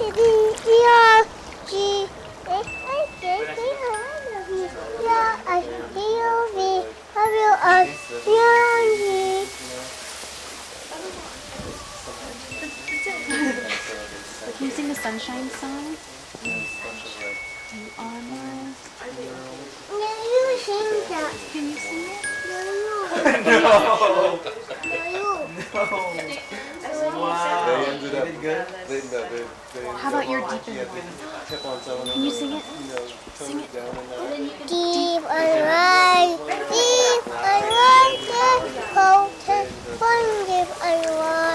Can you sing the Sunshine Song? You are mine. You sing that. Can you sing it? Wow. They ended up good. How about your deeper one? Can you sing it? Sing it. Deep and wide, deep and wide, deep and wide.